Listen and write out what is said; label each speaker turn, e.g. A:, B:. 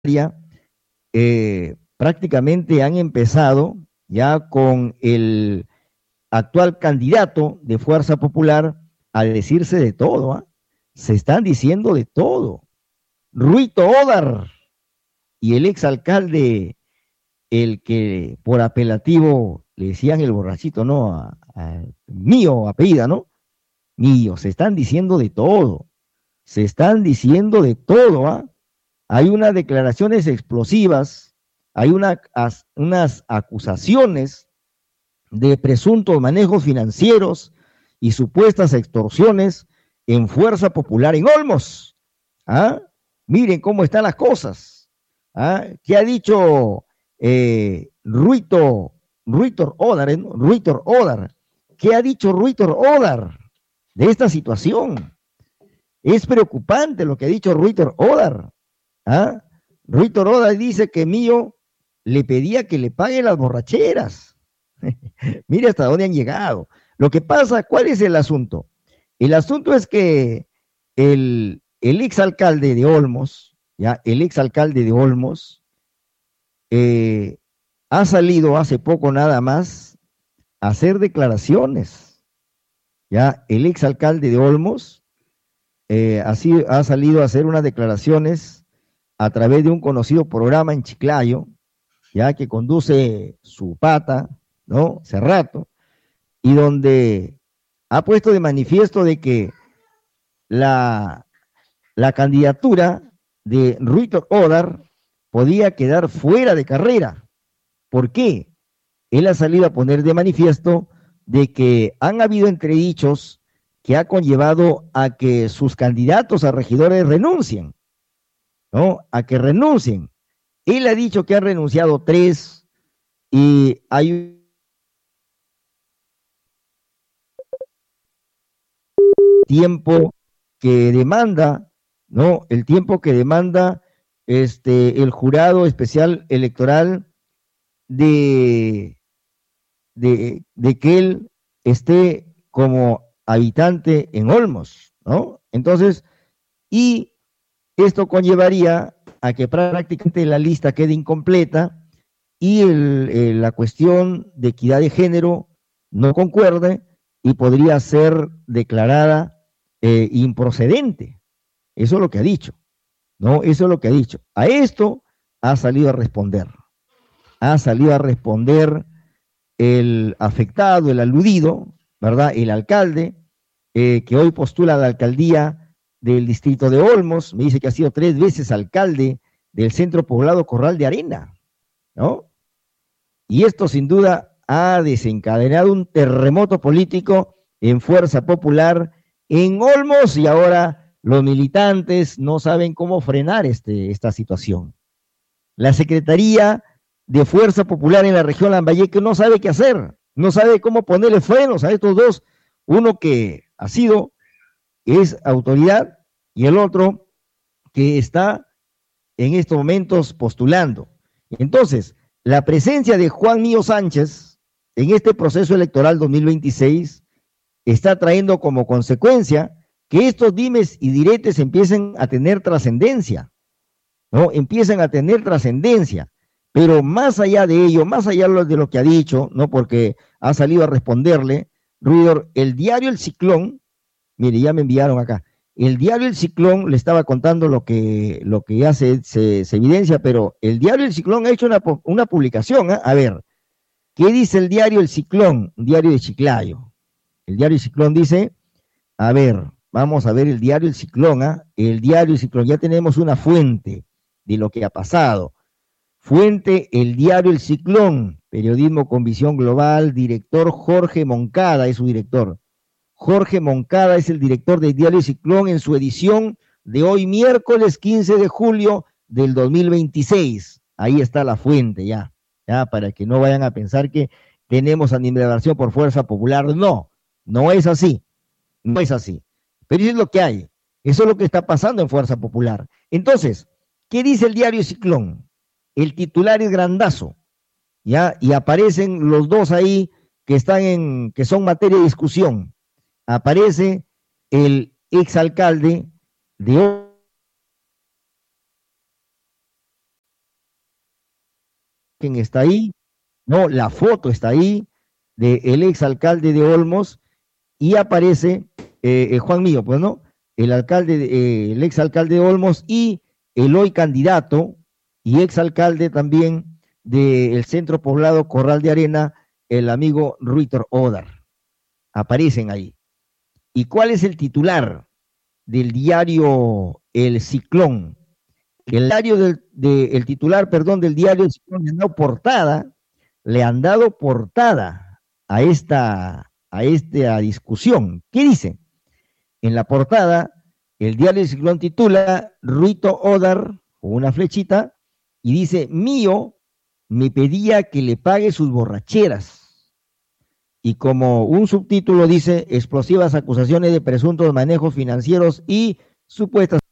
A: prácticamente han empezado ya con el actual candidato de Fuerza Popular a decirse de todo, ¿ah? Se están diciendo de todo. Ruito Odar y el exalcalde, el que por apelativo le decían el borrachito, ¿no? Mío, apellida, ¿no? Mío, se están diciendo de todo. Se están diciendo de todo, ¿ah? Hay unas declaraciones explosivas, hay unas acusaciones de presuntos manejos financieros y supuestas extorsiones en Fuerza Popular en Olmos. ¿Ah? Miren cómo están las cosas. ¿Ah? ¿Qué ha dicho Ruitor Odar? Ruitor Odar. ¿Qué ha dicho Ruitor Odar de esta situación? Es preocupante lo que ha dicho Ruitor Odar. ¿Ah? Ruitor Odar dice que Mío le pedía que le pague las borracheras. Mire hasta dónde han llegado. Lo que pasa, ¿cuál es el asunto? El asunto es que el exalcalde de Olmos, ya, el exalcalde de Olmos, ha salido hace poco nada más a hacer declaraciones. Ya, el exalcalde de Olmos así ha salido a hacer unas declaraciones a través de un conocido programa en Chiclayo, ya que conduce su pata, ¿no? Cerrato, y donde ha puesto de manifiesto de que la, la candidatura de Ruito Odar podía quedar fuera de carrera. ¿Por qué? Él ha salido a poner de manifiesto de que han habido entredichos que ha conllevado a que sus candidatos a regidores renuncien, ¿no? A que renuncien. Él ha dicho que han renunciado 3 y hay tiempo que demanda, ¿no? El tiempo que demanda el jurado especial electoral de, de que él esté como habitante en Olmos, ¿no? Entonces, y esto conllevaría a que prácticamente la lista quede incompleta y la cuestión de equidad de género no concuerde y podría ser declarada improcedente. Eso es lo que ha dicho, ¿no? Eso es lo que ha dicho. A esto ha salido a responder. Ha salido a responder el afectado, el aludido, ¿verdad? El alcalde, que hoy postula a la alcaldía del distrito de Olmos, me dice que ha sido 3 veces alcalde del centro poblado Corral de Arena, ¿no? Y esto sin duda ha desencadenado un terremoto político en Fuerza Popular en Olmos y ahora los militantes no saben cómo frenar esta situación. La Secretaría de Fuerza Popular en la región Lambayeque no sabe qué hacer, no sabe cómo ponerle frenos a estos dos, uno que ha sido, es autoridad, y el otro que está en estos momentos postulando. Entonces, la presencia de Juan Mío Sánchez en este proceso electoral 2026 está trayendo como consecuencia que estos dimes y diretes empiecen a tener trascendencia, ¿no? Empiezan a tener trascendencia, pero más allá de ello, más allá de lo que ha dicho, ¿no? Porque ha salido a responderle, Ruidor, el diario El Ciclón, mire, ya me enviaron acá, el diario El Ciclón le estaba contando lo que ya se evidencia, pero el diario El Ciclón ha hecho una publicación, ¿eh? A ver, ¿qué dice el diario El Ciclón? Un diario de Chiclayo. El diario El Ciclón dice, a ver, vamos a ver el diario El Ciclón, ¿eh? El diario El Ciclón, ya tenemos una fuente de lo que ha pasado. Fuente, el diario El Ciclón, periodismo con visión global, director Jorge Moncada es su director. Jorge Moncada es el director del diario Ciclón en su edición de hoy miércoles 15 de julio del 2026. Ahí está la fuente ya, para que no vayan a pensar que tenemos animadversión por Fuerza Popular. No, no es así, no es así. Pero eso es lo que hay, eso es lo que está pasando en Fuerza Popular. Entonces, ¿qué dice el diario Ciclón? El titular es grandazo, ¿ya? Y aparecen los dos ahí que son materia de discusión. Aparece el exalcalde de imagen está ahí, ¿no? La foto está ahí del exalcalde de Olmos y aparece Juan Millo, pues, ¿no? El exalcalde de Olmos y el hoy candidato y exalcalde también del centro poblado Corral de Arena, el amigo Ruitor Odar. Aparecen ahí. ¿Y cuál es el titular del diario El Ciclón? El titular, perdón, del diario El Ciclón le han dado portada a esta discusión. ¿Qué dice? En la portada, el diario El Ciclón titula Ruito Odar, con una flechita, y dice, Mío me pedía que le pague sus borracheras. Y como un subtítulo dice, explosivas acusaciones de presuntos manejos financieros y supuestas